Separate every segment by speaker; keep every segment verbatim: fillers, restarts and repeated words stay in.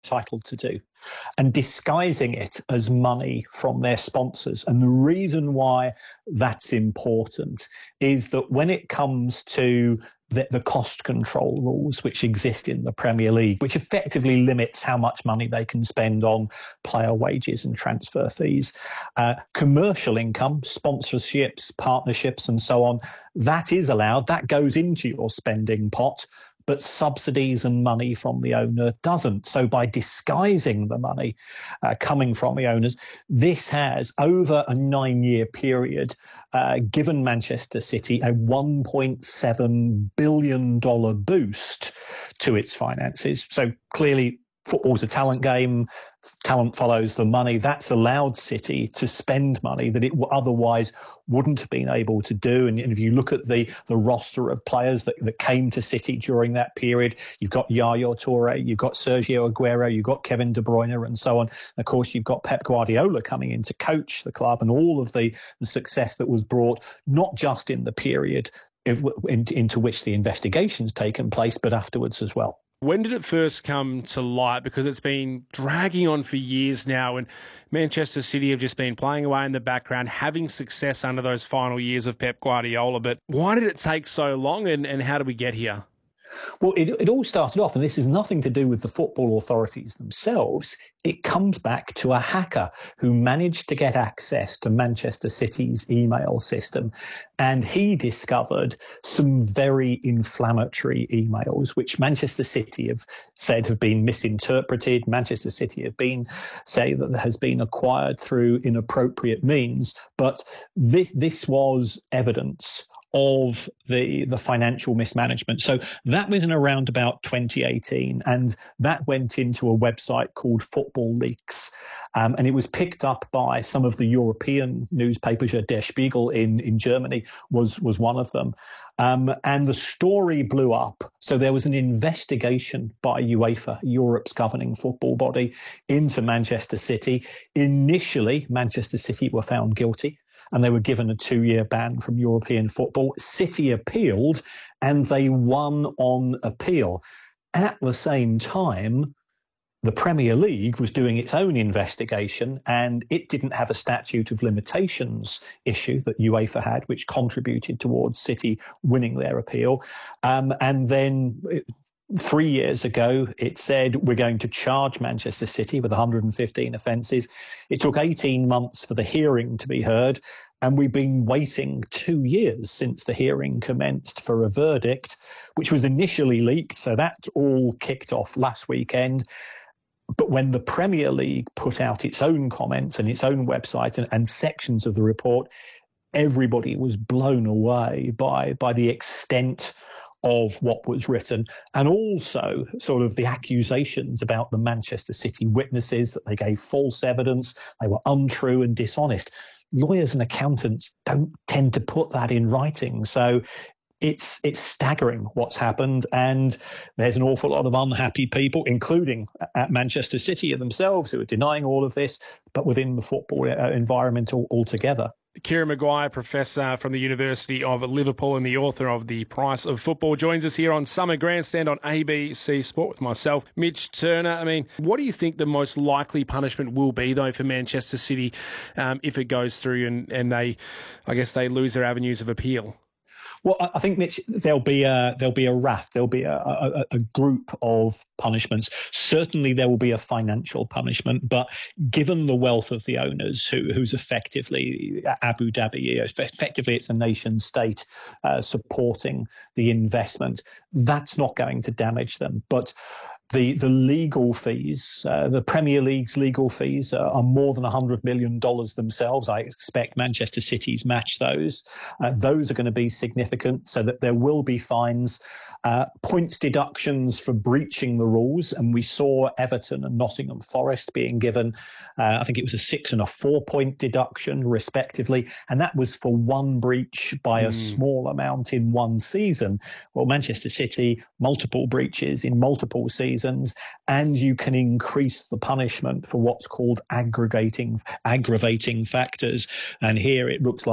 Speaker 1: entitled to do, and disguising it as money from their sponsors. And the reason why that's important is that when it comes to the, the cost control rules which exist in the Premier League, which effectively limits how much money they can spend on player wages and transfer fees, uh, commercial income, sponsorships, partnerships, and so on, that is allowed. That goes into your spending pot. But subsidies and money from the owner doesn't. So by disguising the money uh, coming from the owners, this has, over a nine-year period, uh, given Manchester City a one point seven billion dollars boost to its finances. So clearly, football's a talent game. Talent follows the money. That's allowed City to spend money that it otherwise wouldn't have been able to do. And if you look at the, the roster of players that, that came to City during that period, you've got Yaya Toure, you've got Sergio Aguero, you've got Kevin De Bruyne, and so on. And of course, you've got Pep Guardiola coming in to coach the club, and all of the, the success that was brought, not just in the period if, in, into which the investigation's taken place, but afterwards as well.
Speaker 2: When did it first come to light? Because it's been dragging on for years now, and Manchester City have just been playing away in the background, having success under those final years of Pep Guardiola. But why did it take so long, and, and how did we get here?
Speaker 1: Well, it, it all started off, and this is nothing to do with the football authorities themselves. It comes back to a hacker who managed to get access to Manchester City's email system, and he discovered some very inflammatory emails, which Manchester City have said have been misinterpreted. Manchester City have been say that has been acquired through inappropriate means, but this, this was evidence of the the financial mismanagement. So that was in around about twenty eighteen, and that went into a website called Football Leaks, um, and it was picked up by some of the European newspapers. Der Spiegel in, in Germany was, was one of them. Um, and the story blew up. So there was an investigation by UEFA, Europe's governing football body, into Manchester City. Initially, Manchester City were found guilty, and they were given a two-year ban from European football. City appealed, and they won on appeal. At the same time, the Premier League was doing its own investigation, and it didn't have a statute of limitations issue that UEFA had, which contributed towards City winning their appeal. Um, and then Three years ago, it said we're going to charge Manchester City with one hundred fifteen offences. It took eighteen months for the hearing to be heard, and we've been waiting two years since the hearing commenced for a verdict, which was initially leaked. So that all kicked off last weekend. But when the Premier League put out its own comments and its own website and, and sections of the report, everybody was blown away by, by the extent of what was written, and also sort of the accusations about the Manchester City witnesses, that they gave false evidence, they were untrue and dishonest. Lawyers and accountants don't tend to put that in writing. So it's it's staggering what's happened, and there's an awful lot of unhappy people, including at Manchester City themselves, who are denying all of this, but within the football environment altogether.
Speaker 2: Kieran Maguire, Professor from the University of Liverpool and the author of The Price of Football, joins us here on Summer Grandstand on A B C Sport with myself, Mitch Turner. I mean, what do you think the most likely punishment will be, though, for Manchester City um, if it goes through and, and they, I guess, they lose their avenues of appeal?
Speaker 1: Well, I think, Mitch, there'll be a there'll be a raft, there'll be a, a, a group of punishments. Certainly, there will be a financial punishment, but given the wealth of the owners, who who's effectively Abu Dhabi, effectively it's a nation state uh, supporting the investment, that's not going to damage them. But The the legal fees, uh, the Premier League's legal fees are, are more than one hundred million dollars themselves. I expect Manchester City's match those. Uh, those are going to be significant, so that there will be fines, uh, points deductions for breaching the rules. And we saw Everton and Nottingham Forest being given, uh, I think it was a six and a four point deduction respectively. And that was for one breach by mm. a small amount in one season. Well, Manchester City, multiple breaches in multiple seasons. And you can increase the punishment for what's called aggregating, aggravating factors. And here it looks like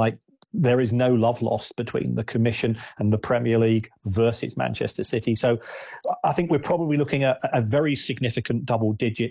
Speaker 1: there is no love lost between the Commission and the Premier League versus Manchester City. So I think we're probably looking at a very significant double-digit